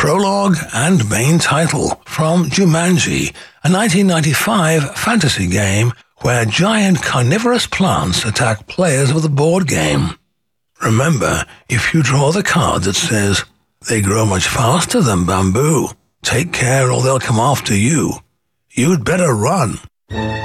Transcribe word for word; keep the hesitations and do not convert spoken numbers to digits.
prologue and main title from Jumanji, a nineteen ninety-five fantasy game where giant carnivorous plants attack players of the board game. Remember, if you draw the card that says, "They grow much faster than bamboo. Take care or they'll come after you," you'd better run.